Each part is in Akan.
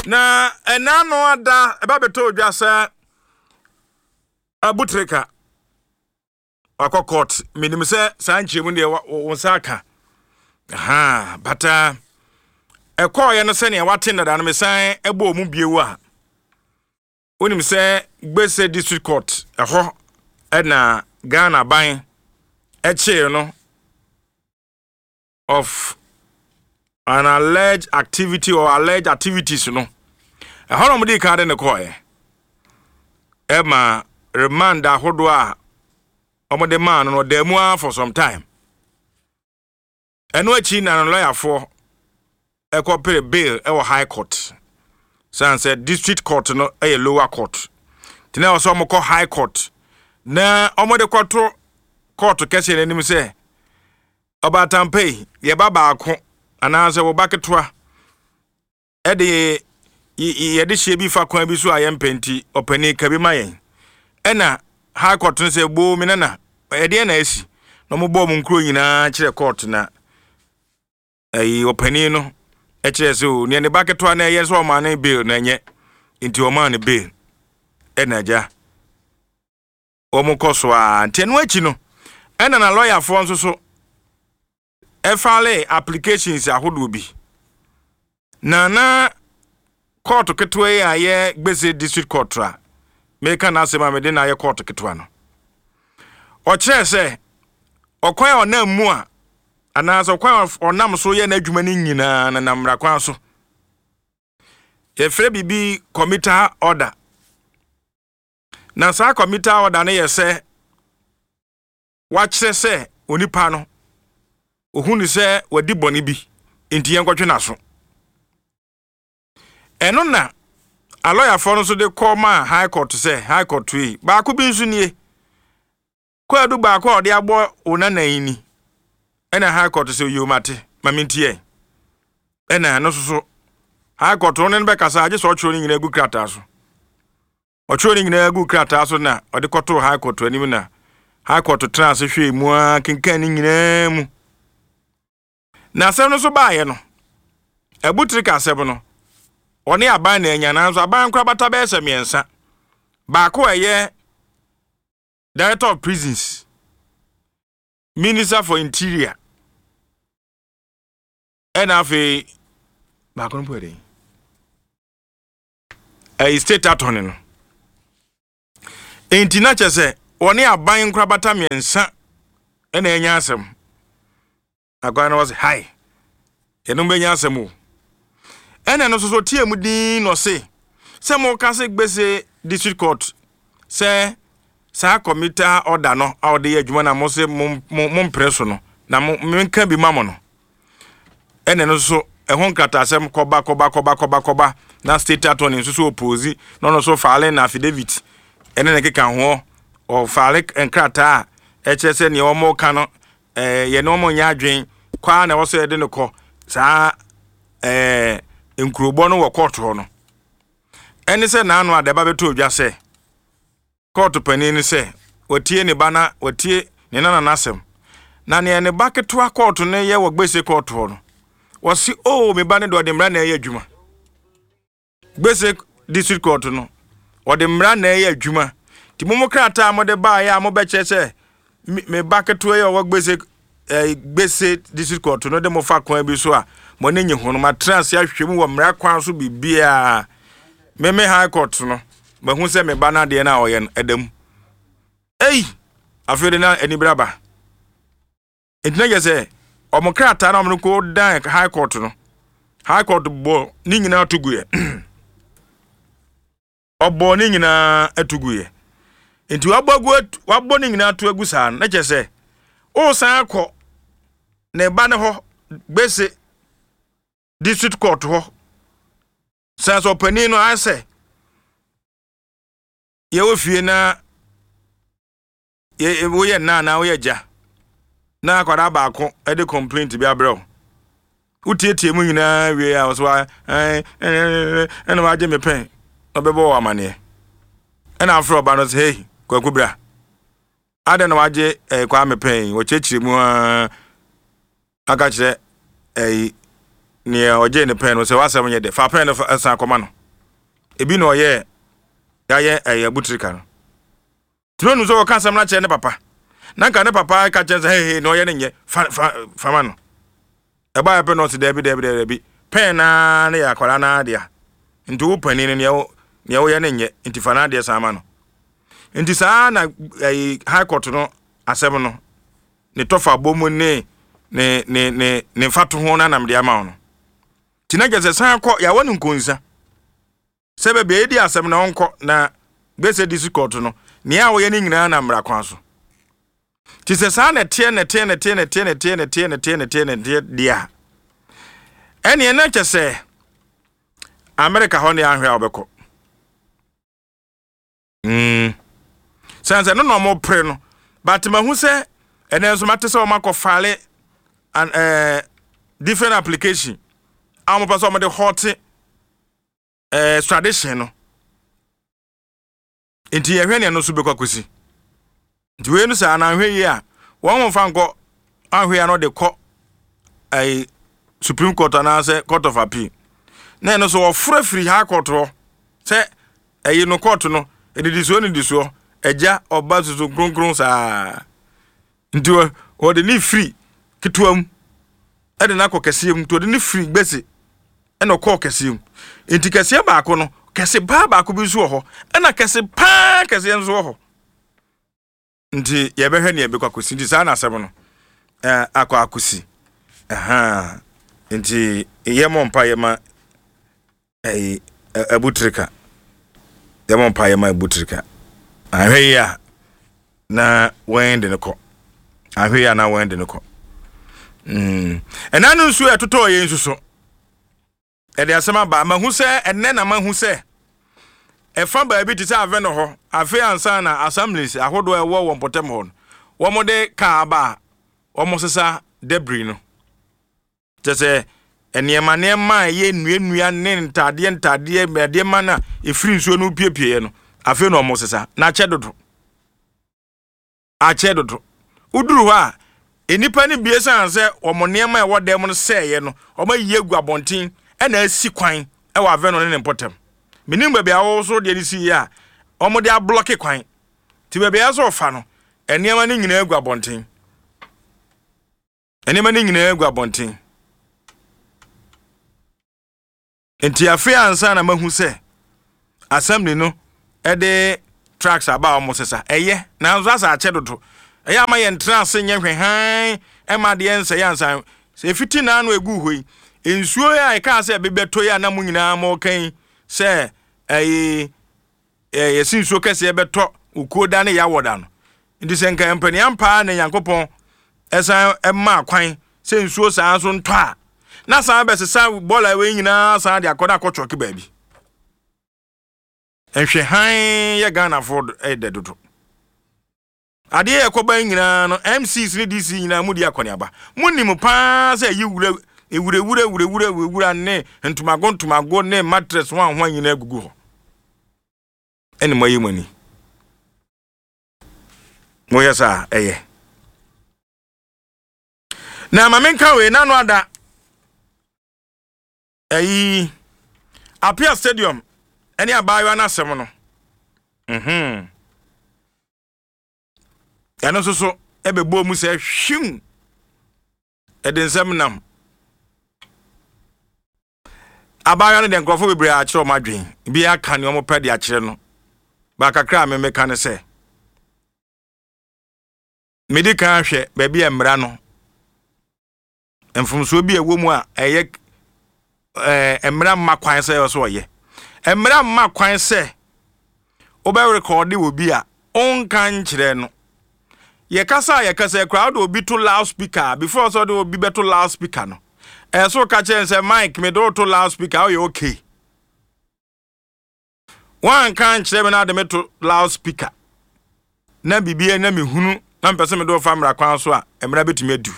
na enano ada eba beto dwasa abutreka akọ court minim se sanchemu de wonsaka bata ekọ ye no se ne wate na da no mesan ebo mu biewu a onim se Gbese district court eho na Ghana ban eche no of an alleged activity or alleged activities no eho no mudi ka de ne ko ye ema remand ahodo a omode man no demu for some time eno achi na lawyer for ekopere bail e high court said district court no e lower court tina oso mo ko high court na omode kwoto court kese n'anim se obatampe ye baba ako ananse wo baketwa e de ye de hye bi fa kwan bi so ayempenti opani ka bi mayen ena high court no se bo mi na e de na esi no mo bo mu nkro nyina kire court na opani no e kire so ne ne baketwa na ye so ma na bill na nye nti o ma na bill ena ja o mo koso a ntenu achi no ena na lawyer for nso so e file applications ahodo bi na court ketwa ya ye Gbese district court ra meka na asema me de na ye court ketwa no o kire se okwan onam mu a anasa okwan onam so ye na adwuma ni nyina na namra kwan so ye fre bibi committee order na sa committee order na ye se wa kire se onipa no ohunu se wadi boni bi enti yen kwatwe na so eno na a lawyer for no so de call ma high court say high court we ba ko bi nsu nie kwadu ba ko de agbo onanan ni ena high court say you mate mamintie ena no so high court onen be kasa age so choro nyina gu krata so o choro nyina gu krata so na o de koto high court anim na high court trans hwe mu a kenkan ni nyina mu na asem no so ba ye no ebutrika asem no oni aban na enya na so aban kra bata be ese miensa ba ko eye director of prisons, minister for interior and afi ba ko npo state attorney no enti na chese oni aban kra bata miensa ena enya asem agwa na was hi eno benya asem o ena no so tie mu din no se mo ka se Gbese district court se sa committee order no awde ye adwuma na mo se mo preso no na mo menka bi mamo no ena no so ehon kata asem koba na state attorney so oppose no so file na affidavit ena ne keka ho o file enkrata HSN ye omo ka no ye no mo nya adwen kwa na wo so ye de no ko sa nkrobo no wo court ho no eni se na anu adeba beto odwa se court pani ni se watie ne bana watie ne nana nasem na ne ne baketo court ne ye wo Gbese court ho no wasi me bane do de mra na ye adwuma Gbese district court no wo de mra na ye adwuma ti momokrata mo de ba ya mo be che me baketo ye wo Gbese district court no de mo fa kwan bi so a mo ne nyi hono ma trans ya hwemu wo mra kwan so bibia me high court no ba hu se me bana de na oye no edam afede na eni braba entina je se omokrata na omno ko dan high court no high court bo ni nyina atuguye obo ni nyina atuguye enti wabo ni nyina atu agusa na je se o san akọ ne ba ne ho Gbese district court ho sans opani no ase ye wo fie na ye wo ye na wo ye ja na akwara ba ko e de complaint bi abrel utietie mu nyina wie a so ena ma je me pen obebo wa mane ena afro ba no say hey kwakubra ada na waje kwa me pen wo chechire mu aka kire ne oje ne pen no se wasem nye de fa pen no san akoma no ebi no ye ya ye butrika no tunu so ka asem na che ne papa na nka ne papa ka che hey no ye ne nye fama no e ba pe no se debi pen na ne ya kwara na dia nti wo pani ne ye wo ye ne nye nti fa na dia sama no nti saa na high court no asem no ne tofa bomu ne fatu ho na nam dia ma no tinaje se san kɔ ya wonu nkonsa sebe be edi asem na onko na bese disi court no ne a wo ye ne nyina na mra kwan so ti se san na tie dia ene na kyese America ho ne ahwe a obekɔ sanse no mo pre no but mahu se ene so mate se o makɔ fale an different application am person mo de hot tradition no enti ye hwe ne no so bekɔ kosi enti we no sa na hwe yi a won mo fa nkɔ ahwe no de kɔ Supreme Court and say Court of Appeal. Na no so ofra free high court ho. Say no court no, e di so ni di so, eja oba so gronkron sa. Nti o de ni free kituam. E de na kokesiem to de ni free gbese. E no call kesiem. Nti kese ba ko no, kese ba ko bi so ho. E na kese pa kese nso ho. Nti ye behwe ne ye be kwakosi. Nti sa na asem no. Akwa akosi. Aha. Nti yemo mpa yema abutrika yemo mpa yema abutrika ahwe ya na wende neko ahwe ya na wende neko enanu nsu etoto ye nsuso e de asema ba mahu se enne na mahu se efa ba bi tise ave no ho afi ansa na assemblies ahodo e wo wonpotem ho wo mo de ka ba wo mo sesa debris no tese eniema ye nua ne ntade mede mana efiri nsuo no piepie no afi no mo sesa na chedodo uduru ho a enipa ne biesa anse omoniema e wodem no seye no omayiye gu abonten e na asi kwan e wa ave no ne potem minim ba bia wo so de ni si ya omode a block kwan ti ba bia so ofa no eniema ne nyina gu abonten Enti afi ansa na mahu se assembly no e de tracks aba o mosesa eye na nzo asa ache dodo eye ama ye ntra ase nye hwehan e ma de ensa ya ansa se fiti na anu egu hoi ensuo ya e ka se bebeto ya na munyina ma okan se ye sinsuo kese beto ukoda ne ya woda no ndi se nka empani ampa na yankopon esa ema kwan se nsuo saa so ntɔ a na saa besesa bola we nyina saa de akoda akɔtwoke baabi enhwe han ye Ghana for de dodo ade ye kɔba nyina no MCs ne DC nyina mu di akɔneaba munim pa se yi wure ne ntumago ne mattress wan ho nyina gugu ho ene moyi mani moyasa eye na mamenka we nanu ada Apia Stadium eni abayo na asem no eno so ebebo mu se hwim edensem nam abayo no de nkrofo bebre a kire o madwen bi aka ne o mo pede a kire no ba kakra me meka ne se medical hwe ba bi emra no enfumso bi ewo mu a eye emra makwan se so ye emra makwan se obe record obi a onka nkyere no ye kasa crowd obi to loudspeaker before so de obi beto loudspeaker no so ka chen se mic me do to loudspeaker o ye okay wan kan kyere me na de me to loudspeaker na bibie na me hunu na mpese me do famra kwan so a emra betumi adu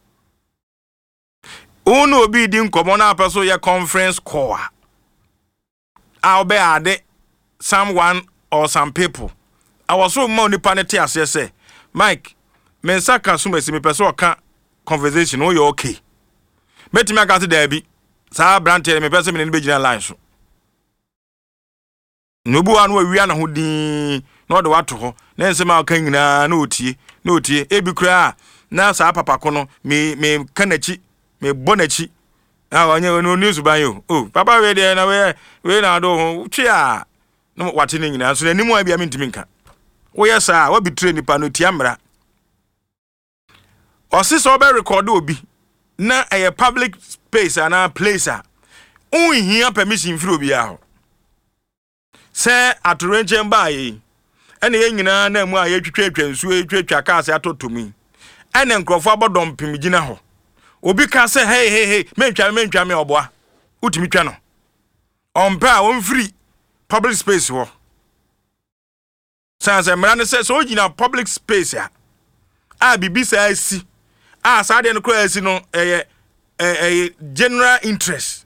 Uno obi di nkomo na apeso ye conference call. I'll be ade someone or some people. I was so money paneti as say, Mike, men saka sumesi me peso ka conversation o you okay. Meti me got there bi. Sa brante me peso me ni be gina line so. no bu anu awia na ho din na ɔde wato ho na nsɛm a ɔka nyinaa na otie ebi kura na saa papa ko no me kanachi me bonachi onye no news ban yo papa we de na we na do ho twe a no wate ne nyinaa so na nimu a bia mentimi nka wo yes a wo bi train nipa no tia mra osiso obe record obi na a public space ana place a unhia permission free obi a ho se atorenche mba yi ene ye nyinaa na mu a ye twetwa nsuo twetwa kaase atotomi ene nkrofo abodom pimgina ho obi ka se hey mentwa me oboa utimi twa no ompa a won free public space ho sanse mra ne se so ogina public space a bibisa asi a saade no kura asi no general interest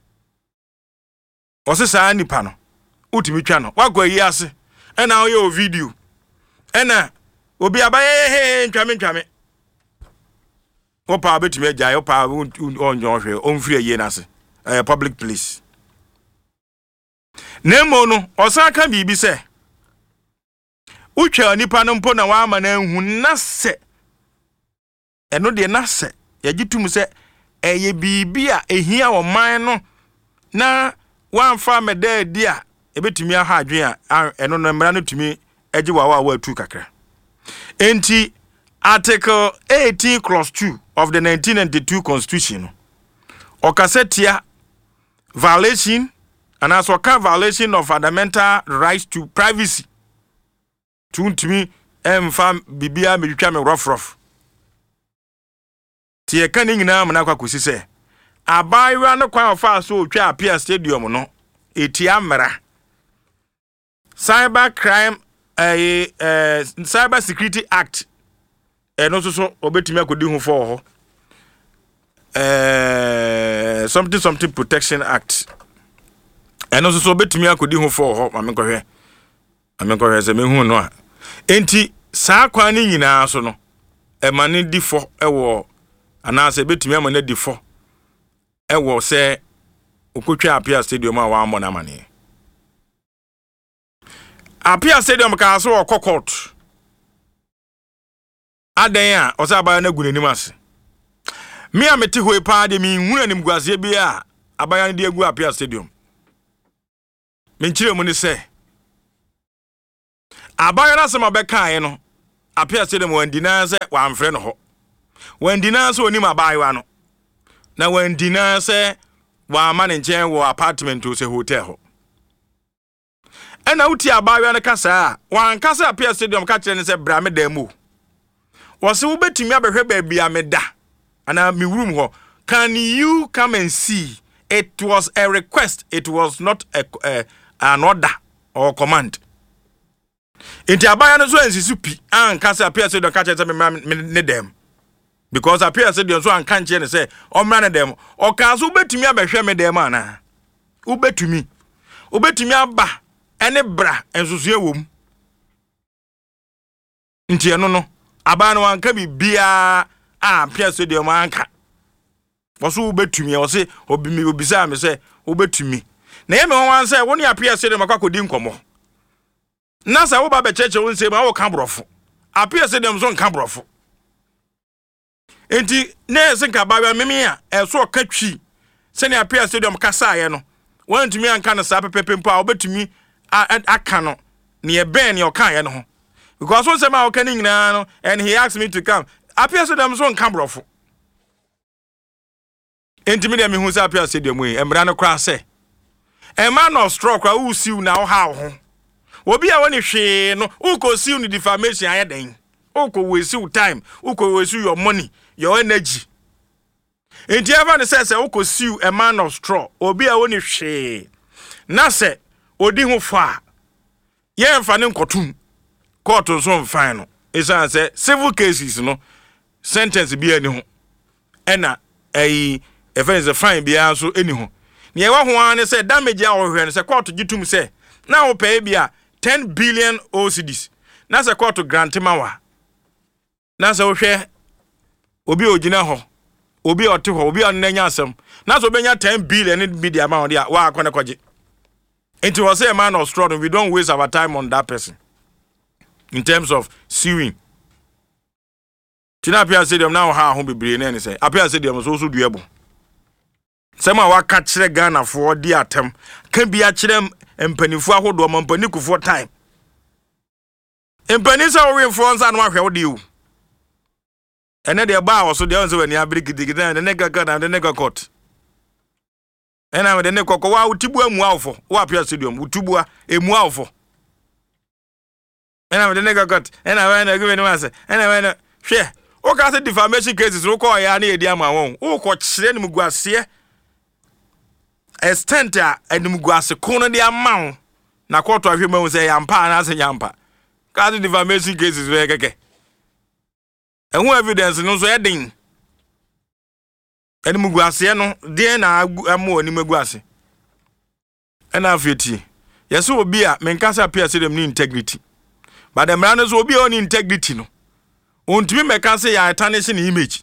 osesa nipa no utimi twa no wagwa yi ase ena oye o video ena obi abaye ntwa me opa betime agya opa onyo hwe onfiri ye nase public place nemo no osaka bibi se utwa nipa no mpo na wa ama na hu na se eno de na se yagitum se eye bibi a ehia wo man no na wanfa meda di a ebetumi aha adwen a eno no mra no tumi agi wa atu kakra enti Article 18 clause 2 of the 1992 Constitution okasetia violation and as violation of fundamental rights to privacy tuntumi emfam bibia medwetwa me rough tie kan nyina amana kwakosi se abaywa no kwan ofa so otwa apia stadium no etia mra cyber crime cyber security act no so obetumi akodi hu for ho something protection act no so obetumi akodi hu for ho amenkohwe se mehu no a enti saa kwan ni nyina so no emane di fo ewo anase betumi amane di fo ewo se okotwa apia stadium a wa amona mane apia stadium ka so okokot adan a osabaya na gunanim ase me amete hoi pa de mi hunu anim guase bi a abaya de agu apia stadium menchire mu ni se abaya na sema beka no apia stadium wandina se wamfre no ho wandina se onim abaya no na wandina se wa ma ne nchen wo apartment o se hotel ho ena uti abaya na kasa wan kasa apia stadium ka kire ne se bra me dan mu wose wo betimi abehwe ba bia meda ana me room ho. Can you come and see? It was a request, it was not an order or command. Inti abaya no so ensisu pi an kasa apia se don ka che me dem because apia se don so an kan che ne se o mra ne dem o kan so betimi abehwe me dem ana wo betimi aba ene bra ensusu ewom inti eno no aba no anka bibia a apia se dem anka woso wo betumi o se obisa me se wo betumi na ye me wan se wo ne apia se dem akakodi nkomo na sa wo ba be cheche won se ma wo ka brofo apia se dem so nka brofo enti na se nka ba meme a eso ka twi se ne apia se dem kasa ye no won tumi anka na sa pepepempo a wo betumi aka no ne ye ben ne o kan ye no ho because won se ma wo ka ni nyina no and he asked me to come apia se dem so nka brofo enti me dem hu se apia se dem yi emra no kra se a man of straw kra wo siu na wo ha ho obi a woni hwe no uko siu ni defamation ayeden uko waste time uko waste your money your energy enti ever ne say uko siu a man of straw obi a woni hwe na se odi ho fa ye mfa ne nkotum court so mfan no isa say civil cases no sentence bi ani ho ena if is a fine bia so eni ho ne wa ho an say damage a wo hwe ne say court gitum say na wo pay bia 10 billion OCDs. Na se court grant mawa. Na se wo hwe obi ogina ho. Obi ote ho, obi onanya asem. Na se obenya 10 billion ni bi dia ma dia wa akone koje. It was a man of struggle. We don't waste our time on that person in terms of suing. Tina Apia Stadium now ha ho bebre na say Apia Stadium so duable. Sema wa ka kire Ghana for di atem kan bia kire empanifu ahodo mampanikufo time. Empanisa wo we for nsa no ahwe wo de o. Ene de ba wo so de onse wani abirikidigi na de nega na de nega court. Ena me de ne kokko wa utibu amu awfo wa Apia Stadium utubua emu awfo. Ena me de nega court ena we na gwe ni wase ena we na hwe o ka se defamation cases ro ko ya na edi ama won o ko kire ni muguase extent a animguase kono de ama na court ahwe ma se yampa na se yampa ka se defamation cases we keke ehun evidence no so edin animguase no de na ama animguase ena afeti yeso obi a menkasa Apia Stadium ni integrity but the man so obi on integrity no ontimi meka se ya tarnish ni image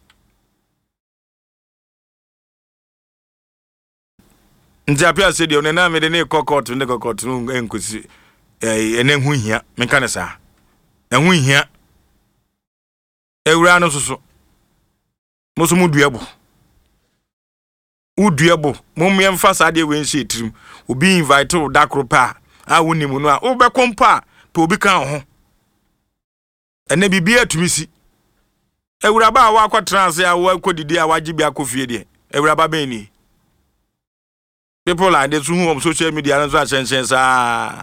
nti Apia Stadium na me de ne kokot ne kokot no enkosi ene hu hia meka ne sa ehu hia ewura no soso mo so mu duabo uduabo mo me mfa sa de we nhyɛ tirim obi invite wo dakro pa a wonimu no a wo be kompa pa obi kan ho ene bibia tumisi ewura ba wa akɔtranse a wa kɔdidi a wagye bi akɔfie de ewura ba ben ni people like this who on social media and so attention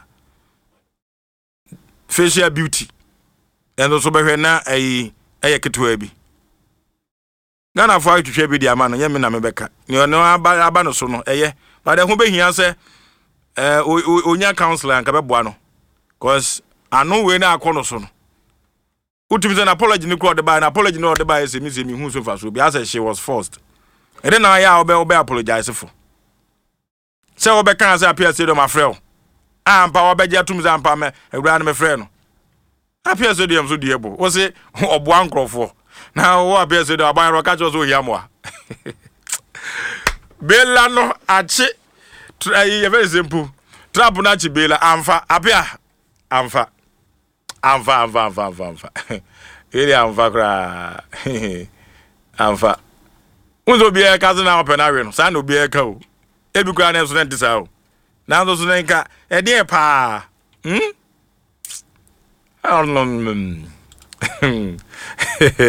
facial beauty and also be na ketewa bi Ghana for to hwe bi dia ma no nyame na mebeka ni ono aba no so no but ho be hia se onya counselor anka be boa no cause anu we na akɔ no so no utimi an apology ni ko de ba na apology no de ba se mi hu so fa so bi as she was forced and then now ya obe apologize for se obe kan se Apia Stadium afrɛ ampa obeje atum se ampa me ewura no me frɛ no Apia Stadium so diebo wo se oboa nkrofo na wo Apia Stadium aban ro ka cho so hiamoa bela no achi ye very simple trap na chi bela amfa Apia amfa ele amfa kra amfa unzo bia ka na open awe no sa na obi e ka o ebi kra na so na ntisa o na nzo so na nka e de pa